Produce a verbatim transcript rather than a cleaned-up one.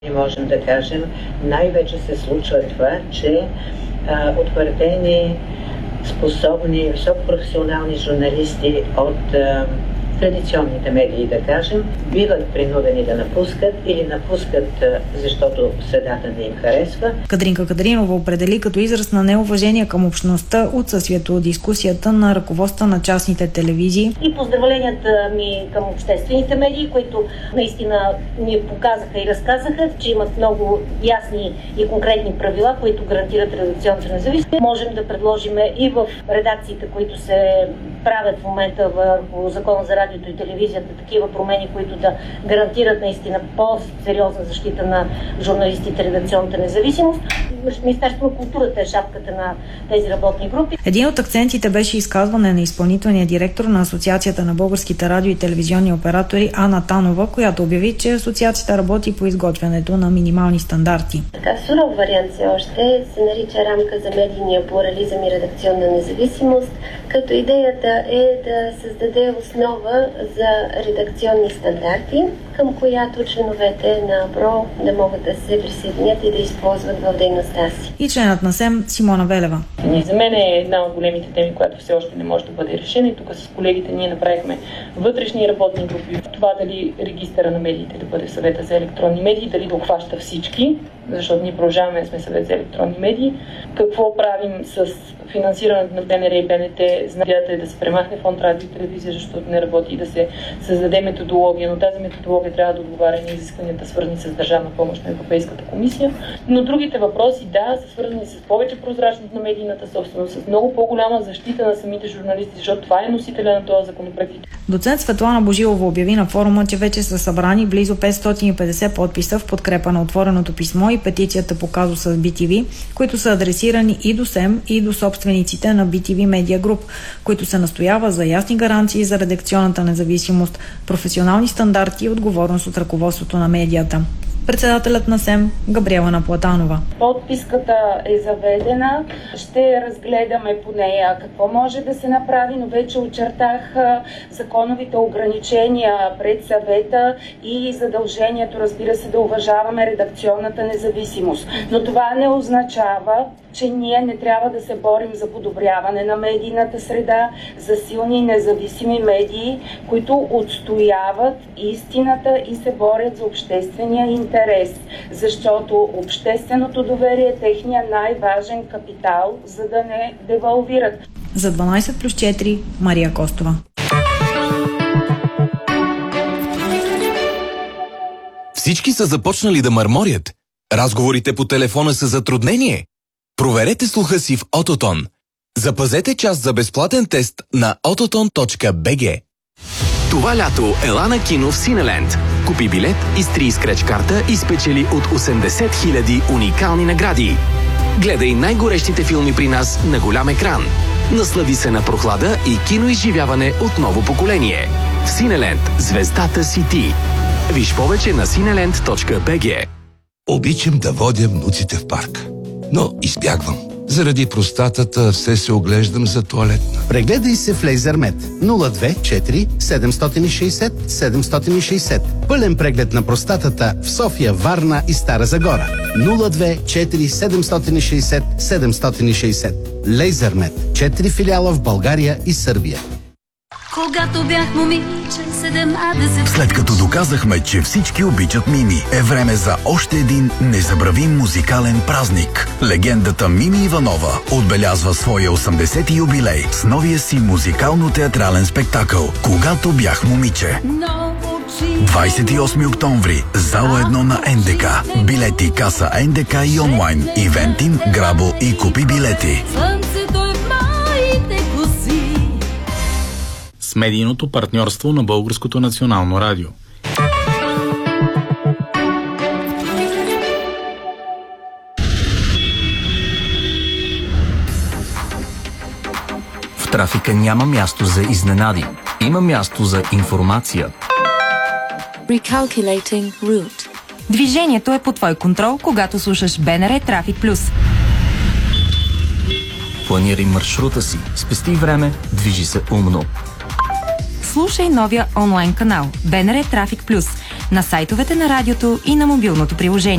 Можем да кажем, най-вече се случва това, че а, утвърдени, способни, високопрофесионални журналисти от а, традиционните медии, да кажем, биват принудени да напускат или напускат, защото средата не им харесва. Кадринка Кадринова определи като израз на неуважение към общността отсъствието от дискусията на ръководства на частните телевизии. И поздравленията ми към обществените медии, които наистина ни показаха и разказаха, че имат много ясни и конкретни правила, които гарантират редакционната независимост. Можем да предложим и в редакциите, които се правят в момента върху Закона за радиото и телевизията, такива промени, които да гарантират наистина по-сериозна защита на журналистите, редакционната независимост. Министерството на културата е шапката на тези работни групи. Един от акцентите беше изказване на изпълнителния директор на Асоциацията на българските радио и телевизионни оператори Ана Танова, която обяви, че асоциацията работи по изготвянето на минимални стандарти. Така суров вариант все още се нарича рамка за медийния плурализъм и редакционна независимост, като идеята е да създаде основа за редакционни стандарти, към която членовете на БРО да могат да се присъединят и да използват в дейността си. И членът на СЕМ Симона Велева. И за мен е една от големите теми, която все още не може да бъде решена. И тук с колегите ние направихме вътрешни работни групи. Това дали регистъра на медиите да бъде съвета за електронни медии, дали да обхваща всички, защото ние продължаваме да сме съвет за електронни медии. Какво правим с финансирането на БНР и БНТ? Идеята е да се премахне фонд радио и телевизия, защото не работи, и да се създаде методология, но тази методология трябва да отговаря на изискванията, свързани с държавна помощ на Европейската комисия. Но другите въпроси, да, са свързани с повече прозрачност на медийната собственост, с много по-голяма защита на самите журналисти, защото това е носителя на този законопроект. Доцент Светлана Божилова обяви на форума, че вече са събрани близо петстотин и петдесет подписа в подкрепа на отвореното писмо и петицията по казуса с Би Ти Ви, които са адресирани и до СЕМ, и до собствениците на Би Ти Ви Media Group, които се настоява за ясни гаранции за редакционната независимост, професионални стандарти и отговорност от ръководството на медията. Председателят на СЕМ Габриела Наплатанова. Подписката е заведена. Ще разгледаме по нея какво може да се направи, но вече очертах законовите ограничения пред съвета и задължението, разбира се, да уважаваме редакционната независимост. Но това не означава, че ние не трябва да се борим за подобряване на медийната среда, за силни и независими медии, които отстояват истината и се борят за обществения интерес, защото общественото доверие е техния най-важен капитал, за да не девалвират. За дванайсет плюс четири Мария Костова. Всички са започнали да мърморят. Разговорите по телефона са затруднение. Проверете слуха си в Ототон. Запазете час за безплатен тест на ототон точка би джи. Това лято ела на кино в Синеленд. Купи билет, изтри скреч карта и спечели от осемдесет хиляди уникални награди. Гледай най-горещите филми при нас на голям екран. Наслади се на прохлада и киноизживяване от ново поколение. В Синеленд звездата си ти. Виж повече на синеленд точка би джи. Обичам да водя внуците в парк, но избягвам. Заради простатата все се оглеждам за тоалетна. Прегледай се в Лейзермет нула две четири седемстотин и шейсет седемстотин и шейсет. Пълен преглед на простатата в София, Варна и Стара Загора. нула две четири седемстотин и шейсет седемстотин и шейсет. Лейзермет. Четири филиала в България и Сърбия. Когато бях момиче, седемнадесет... След като доказахме, че всички обичат Мими, е време за още един незабравим музикален празник. Легендата Мими Иванова отбелязва своя осемдесети юбилей с новия си музикално-театрален спектакъл «Когато бях момиче». двайсет и осми октомври, зала едно на Ен Де Ка. Билети, каса Ен Де Ка и онлайн. Ивентим, Грабо и купи билети. С медийното партньорство на Българското национално радио. В трафика няма място за изненади. Има място за информация. Recalculating route. Движението е под твой контрол, когато слушаш БНР Трафик Плюс. Планирай маршрута си, спести време, движи се умно. Слушай новия онлайн канал БНР Трафик Плюс на сайтовете на радиото и на мобилното приложение.